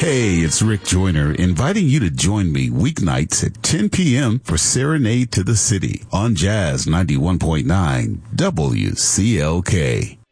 Hey, it's Rick Joyner inviting you to join me weeknights at 10 p.m. for Serenade to the City on Jazz 91.9 WCLK.